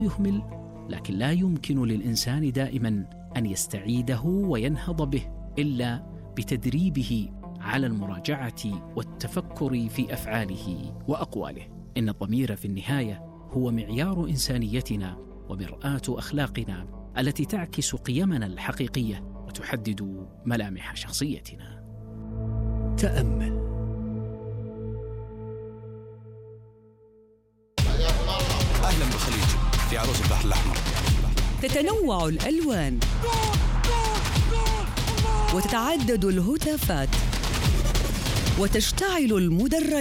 يهمل، لكن لا يمكن للإنسان دائما أن يستعيده وينهض به إلا بتدريبه على المراجعة والتفكر في أفعاله وأقواله. إن الضمير في النهاية هو معيار إنسانيتنا ومرآة أخلاقنا التي تعكس قيمنا الحقيقية وتحدد ملامح شخصيتنا. تأمل. أهلا بخليج في عروس البحر الأحمر. تتنوع الألوان وتتعدد الهتافات وتشتعل المدرجات.